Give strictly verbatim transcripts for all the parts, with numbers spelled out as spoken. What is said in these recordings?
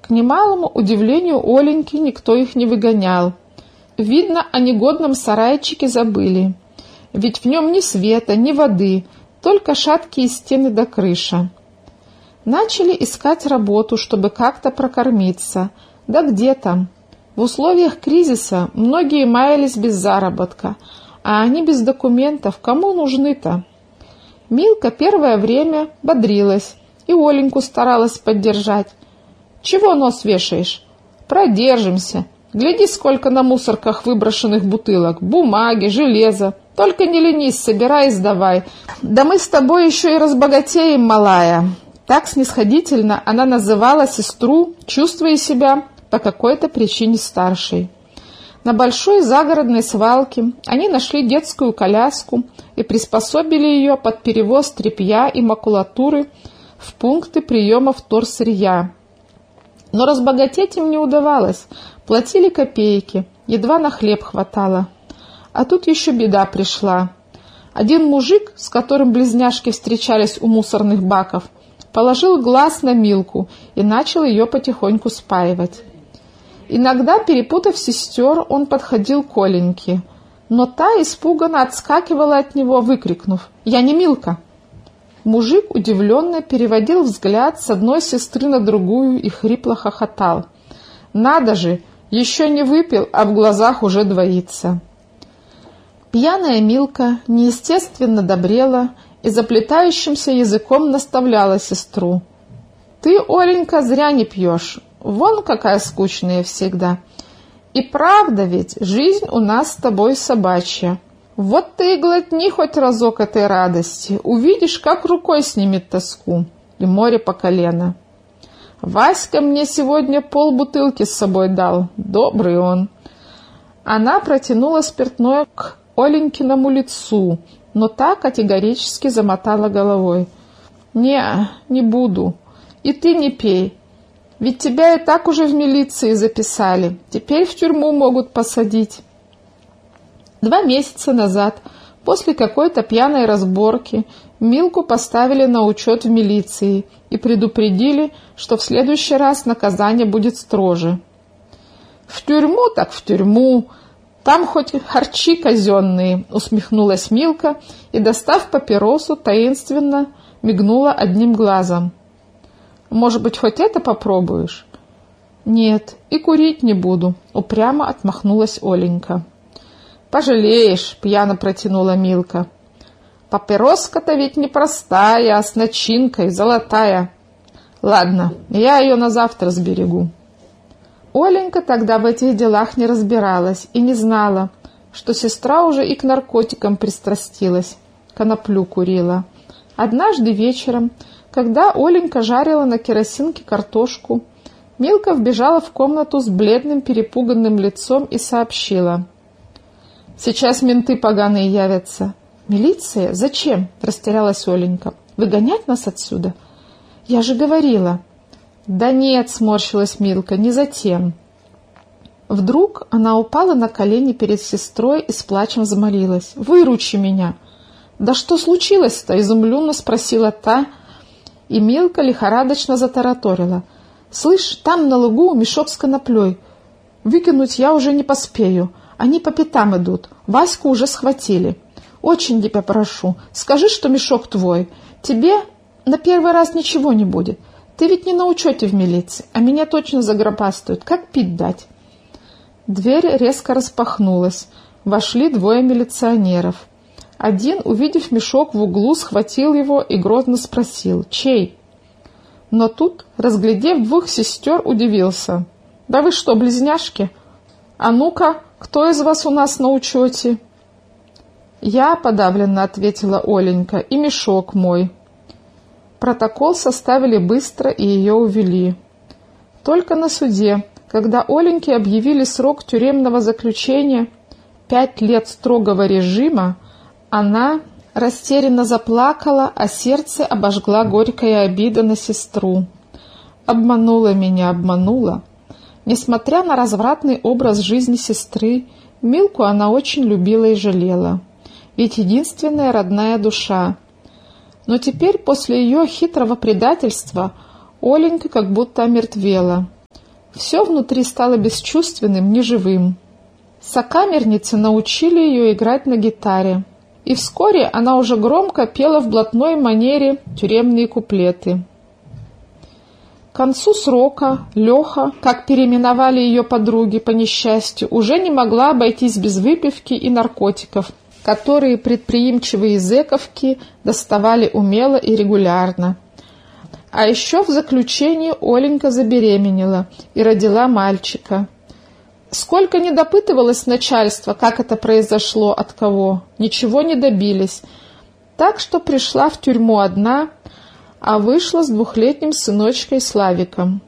К немалому удивлению Оленьки никто их не выгонял. Видно, о негодном сарайчике забыли. Ведь в нем ни света, ни воды, только шаткие стены до крыша. Начали искать работу, чтобы как-то прокормиться. Да где там? В условиях кризиса многие маялись без заработка, а они без документов кому нужны-то? Милка первое время бодрилась и Оленьку старалась поддержать. «Чего нос вешаешь? Продержимся. Гляди, сколько на мусорках выброшенных бутылок, бумаги, железа. Только не ленись, собирай и сдавай. Да мы с тобой еще и разбогатеем, малая». Так снисходительно она называла сестру, чувствуя себя по какой-то причине старшей. На большой загородной свалке они нашли детскую коляску и приспособили ее под перевоз тряпья и макулатуры в пункты приема вторсырья. Но разбогатеть им не удавалось, платили копейки, едва на хлеб хватало. А тут еще беда пришла. Один мужик, с которым близняшки встречались у мусорных баков, положил глаз на Милку и начал ее потихоньку спаивать. Иногда, перепутав сестер, он подходил к Оленьке, но та испуганно отскакивала от него, выкрикнув: «Я не Милка!». Мужик удивленно переводил взгляд с одной сестры на другую и хрипло хохотал. «Надо же, еще не выпил, а в глазах уже двоится». Пьяная Милка неестественно добрела и заплетающимся языком наставляла сестру: «Ты, Оленька, зря не пьешь. Вон какая скучная всегда. И правда ведь, жизнь у нас с тобой собачья. Вот ты и глотни хоть разок этой радости, увидишь, как рукой снимет тоску и море по колено. Васька мне сегодня полбутылки с собой дал, добрый он». Она протянула спиртное к Оленькиному лицу, но та категорически замотала головой. «Не, не буду. И ты не пей. Ведь тебя и так уже в милиции записали. Теперь в тюрьму могут посадить». Два месяца назад, после какой-то пьяной разборки, Милку поставили на учет в милиции и предупредили, что в следующий раз наказание будет строже. «В тюрьму так в тюрьму. Там хоть харчи казенные», — усмехнулась Милка и, достав папиросу, таинственно мигнула одним глазом. «Может быть, хоть это попробуешь?» «Нет, и курить не буду», — упрямо отмахнулась Оленька. «Пожалеешь», — пьяно протянула Милка. «Папироска-то ведь не простая, а с начинкой, золотая. Ладно, я ее на завтра сберегу». Оленька тогда в этих делах не разбиралась и не знала, что сестра уже и к наркотикам пристрастилась, коноплю курила. Однажды вечером, когда Оленька жарила на керосинке картошку, Милка вбежала в комнату с бледным перепуганным лицом и сообщила: «Сейчас менты поганые явятся». «Милиция? Зачем?» – растерялась Оленька. «Выгонять нас отсюда?» «Я же говорила». «Да нет», – сморщилась Милка, – «не затем». Вдруг она упала на колени перед сестрой и с плачем взмолилась: «Выручи меня!» «Да что случилось-то?» – изумленно спросила та, и Милка лихорадочно затараторила: «Слышь, там на лугу мешок с коноплей. Выкинуть я уже не поспею. Они по пятам идут. Ваську уже схватили. Очень тебя прошу, скажи, что мешок твой. Тебе на первый раз ничего не будет. Ты ведь не на учете в милиции, а меня точно загробастают. Как пить дать?» Дверь резко распахнулась. Вошли двое милиционеров. Один, увидев мешок в углу, схватил его и грозно спросил: «Чей?». Но тут, разглядев двух сестер, удивился: «Да вы что, близняшки? А ну-ка, кто из вас у нас на учете?» «Я», — подавленно ответила Оленька, — «и мешок мой». Протокол составили быстро и ее увели. Только на суде, когда Оленьке объявили срок тюремного заключения, пять лет строгого режима, она растерянно заплакала, а сердце обожгла горькая обида на сестру. «Обманула меня, обманула». Несмотря на развратный образ жизни сестры, Милку она очень любила и жалела. Ведь единственная родная душа. Но теперь, после ее хитрого предательства, Оленька как будто омертвела. Все внутри стало бесчувственным, неживым. Сокамерницы научили ее играть на гитаре, и вскоре она уже громко пела в блатной манере тюремные куплеты. К концу срока Леха, как переименовали ее подруги по несчастью, уже не могла обойтись без выпивки и наркотиков, которые предприимчивые зэковки доставали умело и регулярно. А еще в заключении Оленька забеременела и родила мальчика. Сколько ни допытывалось начальство, как это произошло, от кого, ничего не добились. Так что пришла в тюрьму одна, а вышла с двухлетним сыночкой Славиком.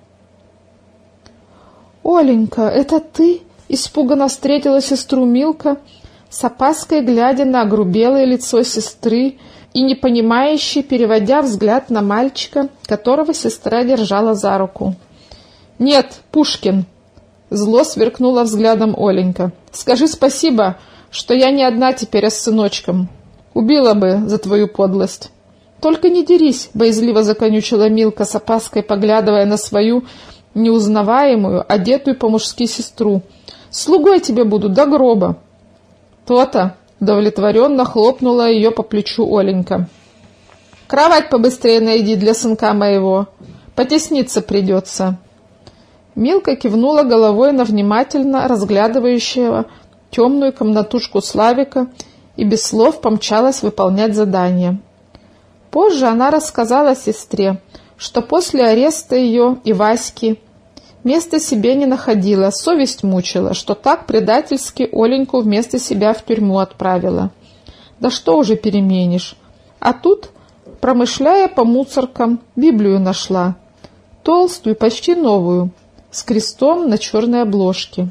«Оленька, это ты?» — испуганно встретила сестру Милка, с опаской глядя на огрубелое лицо сестры и непонимающе переводя взгляд на мальчика, которого сестра держала за руку. «Нет, Пушкин!» — зло сверкнула взглядом Оленька. «Скажи спасибо, что я не одна теперь, а с сыночком. Убила бы за твою подлость». «Только не дерись», — боязливо законючила Милка, с опаской поглядывая на свою неузнаваемую, одетую по-мужски сестру. «Слугой тебе буду до гроба». «То-то», — удовлетворенно хлопнула ее по плечу Оленька. «Кровать побыстрее найди для сынка моего. Потесниться придется». Милка кивнула головой на внимательно разглядывающего темную комнатушку Славика и без слов помчалась выполнять задание. Позже она рассказала сестре, что после ареста ее и Васьки места себе не находила, совесть мучила, что так предательски Оленьку вместо себя в тюрьму отправила. Да что уже переменишь? А тут, промышляя по мусоркам, Библию нашла, толстую, почти новую, с крестом на черной обложке.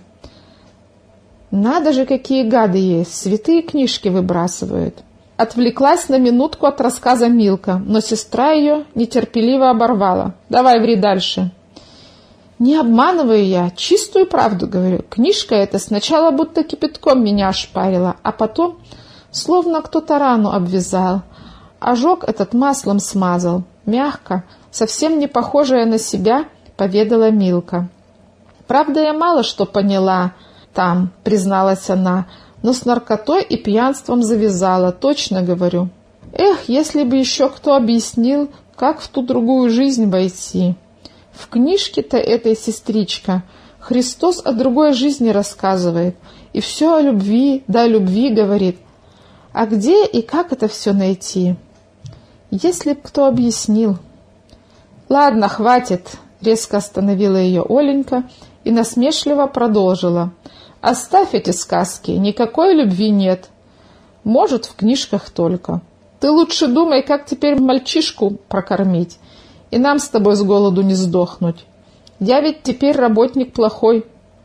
Надо же, какие гады есть, святые книжки выбрасывают. Отвлеклась на минутку от рассказа Милка, но сестра ее нетерпеливо оборвала. «Давай, ври дальше». «Не обманываю я, чистую правду говорю. Книжка эта сначала будто кипятком меня ошпарила, а потом словно кто-то рану обвязал. Ожог этот маслом смазал. Мягко, совсем не похожая на себя, поведала Милка. Правда, я мало что поняла там, призналась она, но с наркотой и пьянством завязала, точно говорю. Эх, если бы еще кто объяснил, как в ту другую жизнь войти. В книжке-то этой, сестричка, Христос о другой жизни рассказывает, и все о любви, да о любви говорит. А где и как это все найти? Если б кто объяснил. Ладно, хватит, резко остановила ее Оленька и насмешливо продолжила. Оставь эти сказки, никакой любви нет. Может, в книжках только. Ты лучше думай, как теперь мальчишку прокормить, и нам с тобой с голоду не сдохнуть. Я ведь теперь работник плохой.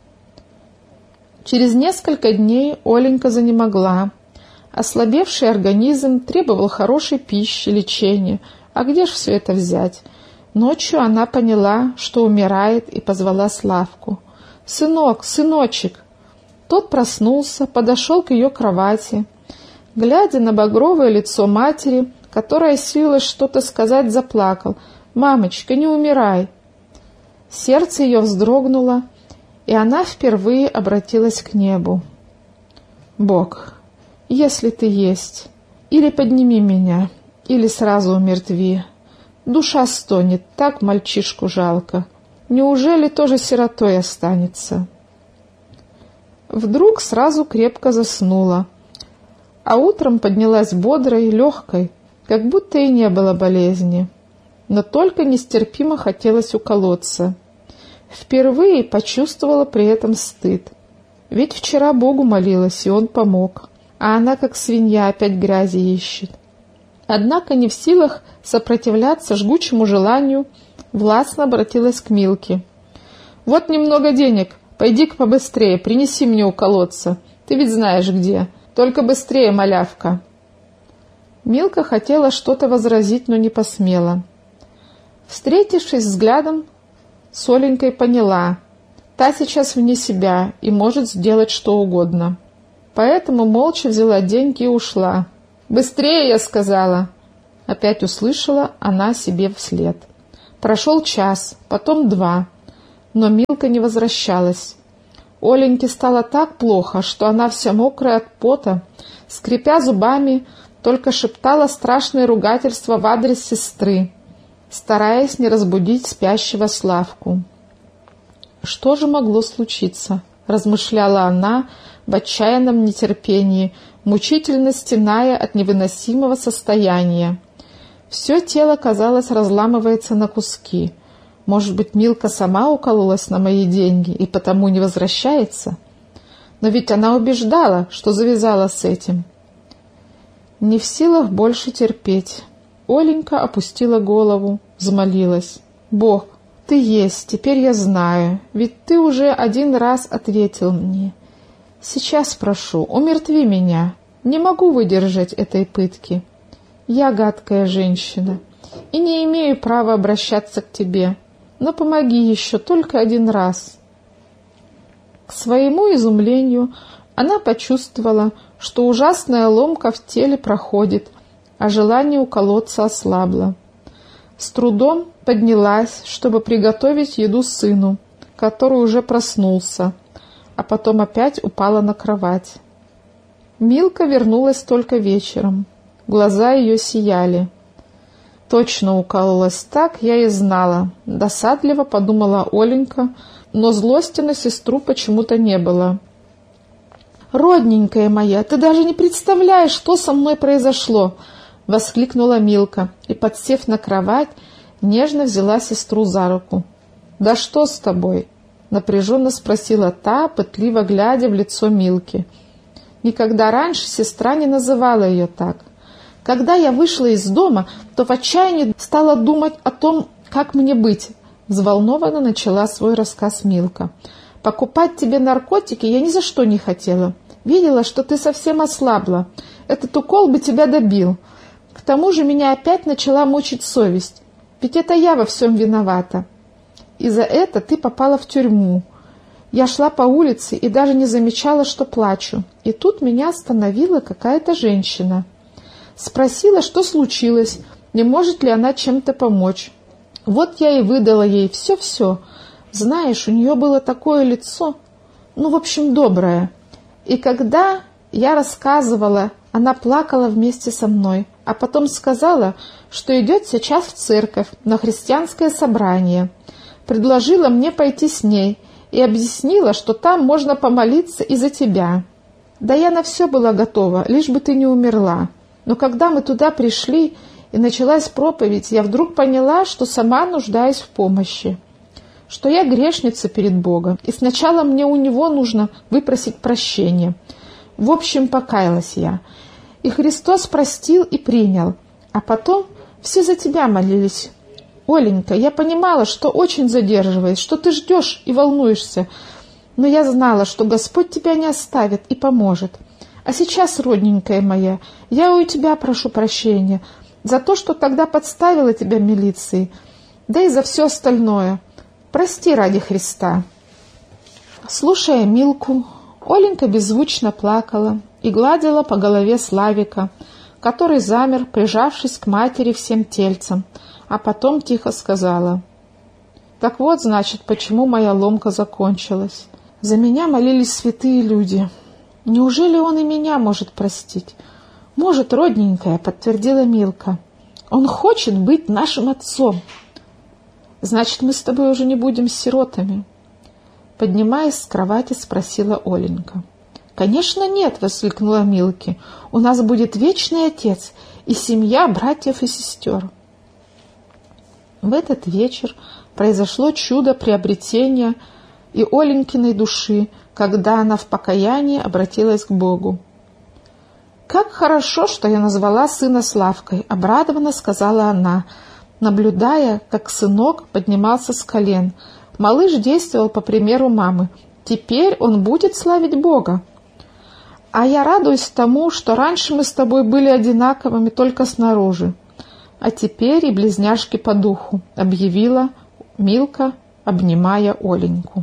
Через несколько дней Оленька занемогла. Ослабевший организм требовал хорошей пищи, лечения. А где ж все это взять? Ночью она поняла, что умирает, и позвала Славку. «Сынок, сыночек!» Тот проснулся, подошел к ее кровати. Глядя на багровое лицо матери, которая силилась что-то сказать, заплакал. «Мамочка, не умирай!» Сердце ее вздрогнуло, и она впервые обратилась к небу. «Бог, если ты есть, или подними меня, или сразу умертви. Душа стонет, так мальчишку жалко. Неужели тоже сиротой останется?» Вдруг сразу крепко заснула, а утром поднялась бодрой, легкой, как будто и не было болезни. Но только нестерпимо хотелось уколоться. Впервые почувствовала при этом стыд. Ведь вчера Богу молилась, и Он помог, а она, как свинья, опять грязи ищет. Однако не в силах сопротивляться жгучему желанию, властно обратилась к Милке. «Вот немного денег, пойди-ка побыстрее, принеси мне уколоться. Ты ведь знаешь где. Только быстрее, малявка». Милка хотела что-то возразить, но не посмела. Встретившись взглядом, с Оленькой поняла, та сейчас вне себя и может сделать что угодно. Поэтому молча взяла деньги и ушла. «Быстрее!» — я сказала. Опять услышала она себе вслед. Прошел час, потом два. но Милка не возвращалась. Оленьке стало так плохо, что она вся мокрая от пота, скрипя зубами, только шептала страшные ругательства в адрес сестры, стараясь не разбудить спящего Славку. «Что же могло случиться?» — размышляла она в отчаянном нетерпении, мучительно стеная от невыносимого состояния. Все тело, казалось, разламывается на куски. Может быть, Милка сама укололась на мои деньги и потому не возвращается? Но ведь она убеждала, что завязала с этим. Не в силах больше терпеть, Оленька опустила голову, взмолилась. «Бог, ты есть, теперь я знаю, ведь ты уже один раз ответил мне. Сейчас прошу, умертви меня, не могу выдержать этой пытки. Я гадкая женщина и не имею права обращаться к тебе, но помоги еще только один раз». К своему изумлению она почувствовала, что ужасная ломка в теле проходит, а желание уколоться ослабло. С трудом поднялась, чтобы приготовить еду сыну, который уже проснулся, а потом опять упала на кровать. Милка вернулась только вечером. Глаза ее сияли. «Точно укололась, так я и знала», — досадливо подумала Оленька, но злости на сестру почему-то не было. «Родненькая моя, ты даже не представляешь, что со мной произошло!» — воскликнула Милка и, подсев на кровать, нежно взяла сестру за руку. «Да что с тобой?» — напряженно спросила та, пытливо глядя в лицо Милки. Никогда раньше сестра не называла ее так. «Когда я вышла из дома, то в отчаянии стала думать о том, как мне быть», — взволнованно начала свой рассказ Милка. «Покупать тебе наркотики я ни за что не хотела. Видела, что ты совсем ослабла. Этот укол бы тебя добил. К тому же меня опять начала мучить совесть. Ведь это я во всем виновата. И за это ты попала в тюрьму. Я шла по улице и даже не замечала, что плачу. И тут меня остановила какая-то женщина. Спросила, что случилось, не может ли она чем-то помочь. Вот я и выдала ей все-все. Знаешь, у нее было такое лицо, ну, в общем, доброе. И когда я рассказывала, она плакала вместе со мной, а потом сказала, что идет сейчас в церковь на христианское собрание. Предложила мне пойти с ней и объяснила, что там можно помолиться и за тебя. Да я на все была готова, лишь бы ты не умерла. Но когда мы туда пришли и началась проповедь, я вдруг поняла, что сама нуждаюсь в помощи, что я грешница перед Богом, и сначала мне у Него нужно выпросить прощения. В общем, покаялась я. И Христос простил и принял. А потом все за тебя молились. Оленька, я понимала, что очень задерживаюсь, что ты ждешь и волнуешься, но я знала, что Господь тебя не оставит и поможет. А сейчас, родненькая моя, я у тебя прошу прощения за то, что тогда подставила тебя милиции, да и за все остальное. Прости ради Христа». Слушая Милку, Оленька беззвучно плакала и гладила по голове Славика, который замер, прижавшись к матери всем тельцем, а потом тихо сказала: «Так вот, значит, почему моя ломка закончилась. За меня молились святые люди. Неужели он и меня может простить?» «Может, родненькая», — подтвердила Милка. «Он хочет быть нашим отцом». «Значит, мы с тобой уже не будем сиротами?» Поднимаясь с кровати, спросила Оленька. «Конечно нет», — воскликнула Милки. «У нас будет вечный отец и семья братьев и сестер». В этот вечер произошло чудо приобретения и Оленькиной души, когда она в покаянии обратилась к Богу. «Как хорошо, что я назвала сына Славкой», — обрадованно сказала она, наблюдая, как сынок поднимался с колен. Малыш действовал по примеру мамы. Теперь он будет славить Бога. «А я радуюсь тому, что раньше мы с тобой были одинаковыми только снаружи, а теперь и близняшки по духу», — объявила Милка, обнимая Оленьку.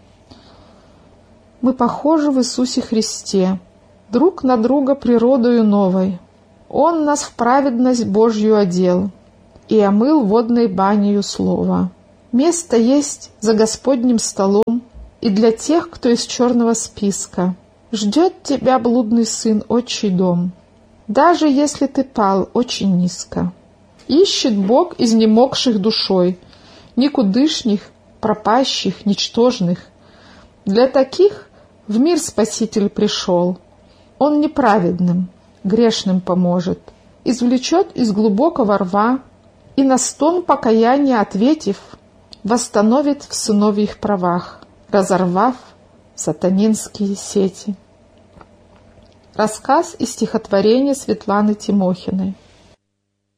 «Мы похожи в Иисусе Христе, друг на друга природою новой. Он нас в праведность Божью одел и омыл водной банью слова. Место есть за Господним столом и для тех, кто из черного списка. Ждет тебя блудный сын, отчий дом, даже если ты пал очень низко. Ищет Бог изнемогших душой, никудышних, пропащих, ничтожных. Для таких в мир Спаситель пришел. Он неправедным, грешным поможет, извлечет из глубокого рва и на стон покаяния ответив, восстановит в сыновьих правах, разорвав сатанинские сети. Рассказ из стихотворения Светланы Тимохиной.